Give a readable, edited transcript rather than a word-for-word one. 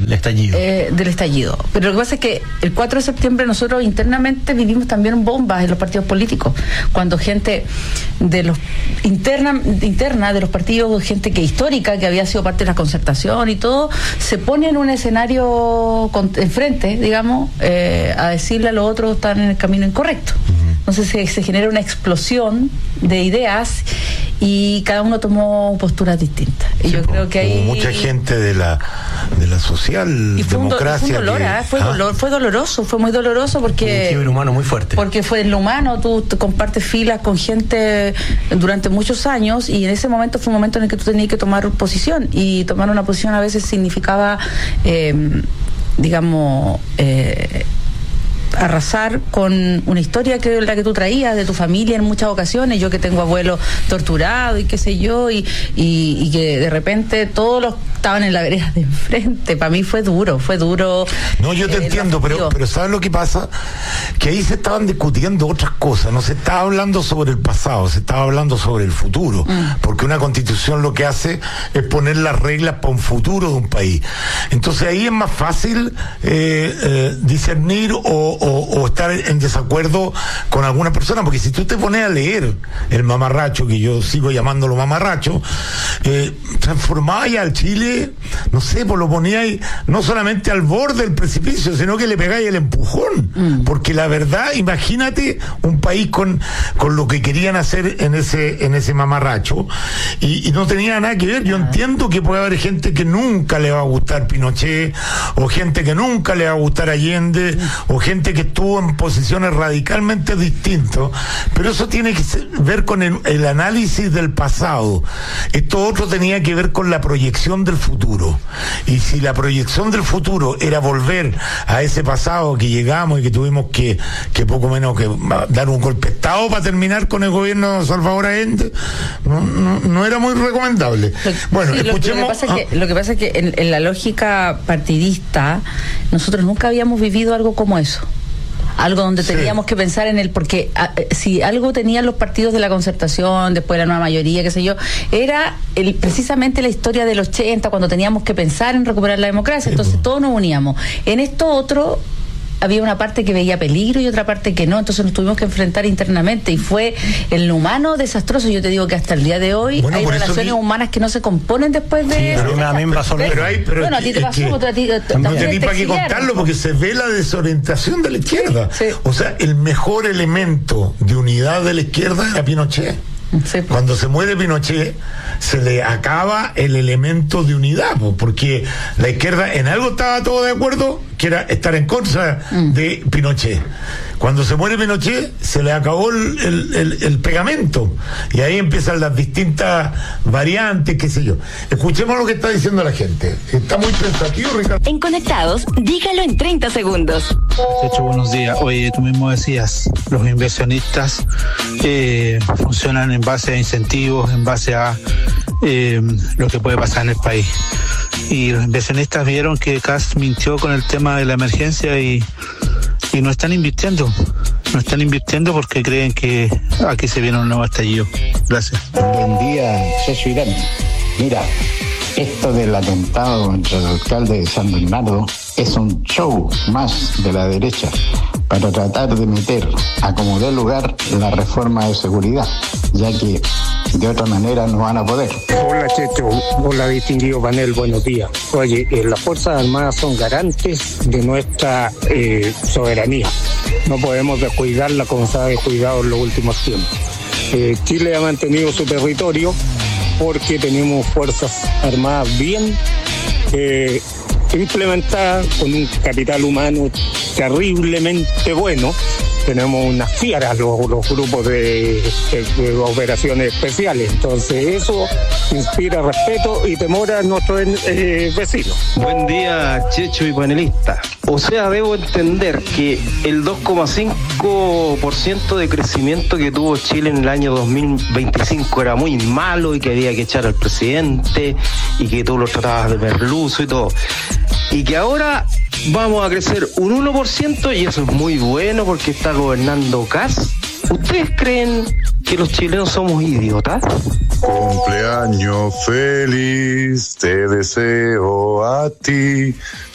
estallido. Del estallido. Pero lo que pasa es que el 4 de septiembre nosotros internamente vivimos también bombas en los partidos políticos, cuando gente de los interna de los partidos, gente que histórica, que había sido parte de la concertación y todo, se pone en un escenario enfrente, digamos, a decirle a los otros están en el camino incorrecto. Entonces se genera una explosión de ideas y cada uno tomó posturas distintas. Y yo creo que hay mucha gente de la socialdemocracia. Fue doloroso, fue muy doloroso porque un quiebre humano muy fuerte. Porque fue en lo humano, tú te compartes filas con gente durante muchos años y en ese momento fue un momento en el que tú tenías que tomar posición, y tomar una posición a veces significaba arrasar con una historia que la que tú traías de tu familia en muchas ocasiones. Yo que tengo abuelos torturados y qué sé yo, y que de repente todos los estaban en la vereda de enfrente. Para mí fue duro. No, yo te entiendo, pero ¿sabes lo que pasa? Que ahí se estaban discutiendo otras cosas, no se estaba hablando sobre el pasado, se estaba hablando sobre el futuro, porque una constitución lo que hace es poner las reglas para un futuro de un país. Entonces ahí es más fácil discernir o estar en desacuerdo con alguna persona, porque si tú te pones a leer el mamarracho, que yo sigo llamándolo mamarracho, transformaba ya al Chile, no sé, pues lo poníais no solamente al borde del precipicio, sino que le pegáis el empujón, porque la verdad, imagínate un país con lo que querían hacer en ese mamarracho, y no tenía nada que ver. Yo entiendo que puede haber gente que nunca le va a gustar Pinochet, o gente que nunca le va a gustar Allende, o gente que estuvo en posiciones radicalmente distintas, pero eso tiene que ver con el análisis del pasado. Esto otro tenía que ver con la proyección del futuro, y si la proyección del futuro era volver a ese pasado que llegamos y que tuvimos que poco menos que dar un golpe de estado para terminar con el gobierno de Salvador Allende, no era muy recomendable. Bueno, sí, escuchemos. Lo que pasa es que en la lógica partidista nosotros nunca habíamos vivido algo como eso. Algo donde teníamos que pensar en porque si algo tenían los partidos de la concertación, después la nueva mayoría, qué sé yo, era precisamente la historia del 80, cuando teníamos que pensar en recuperar la democracia. Entonces todos nos uníamos. En esto otro había una parte que veía peligro y otra parte que no, entonces nos tuvimos que enfrentar internamente, y fue en lo humano desastroso. Yo te digo que hasta el día de hoy hay relaciones humanas que no se componen después de... Pero a ti te pasó, no tenía para qué contarlo, porque se ve la desorientación de la izquierda. Sí. O sea, el mejor elemento de unidad de la izquierda era Pinochet. Sí. Cuando se muere Pinochet se le acaba el elemento de unidad, porque la izquierda en algo estaba todo de acuerdo, que era estar en contra de Pinochet. Cuando se muere Pinochet se le acabó el pegamento, y ahí empiezan las distintas variantes, qué sé yo. Escuchemos lo que está diciendo la gente. Está muy pensativo, Ricardo. En Conectados, dígalo en 30 segundos. Checho, buenos días. Oye, tú mismo decías, los inversionistas funcionan en base a incentivos, en base a lo que puede pasar en el país. Y los inversionistas vieron que Kast mintió con el tema de la emergencia y no están invirtiendo. No están invirtiendo porque creen que aquí se viene un nuevo estallido. Gracias. Buen día, Checho Irán. Mira, esto del atentado contra el alcalde de San Bernardo es un show más de la derecha para tratar de meter a como dé lugar la reforma de seguridad, ya que de otra manera no van a poder. Hola Checho, hola distinguido panel, buenos días. Oye, las Fuerzas Armadas son garantes de nuestra soberanía. No podemos descuidarla como se ha descuidado en los últimos tiempos. Chile ha mantenido su territorio porque tenemos Fuerzas Armadas bien implementadas, con un capital humano terriblemente bueno. Tenemos unas fieras, los grupos de operaciones especiales. Entonces eso inspira respeto y temor a nuestros vecinos. Buen día, Checho y panelista. O sea, debo entender que el 2,5% de crecimiento que tuvo Chile en el año 2025 era muy malo y que había que echar al presidente y que tú lo tratabas de merluzo y todo. Y que ahora vamos a crecer un 1% y eso es muy bueno porque está gobernando Kast. ¿Ustedes creen que los chilenos somos idiotas? Cumpleaños feliz, te deseo a ti.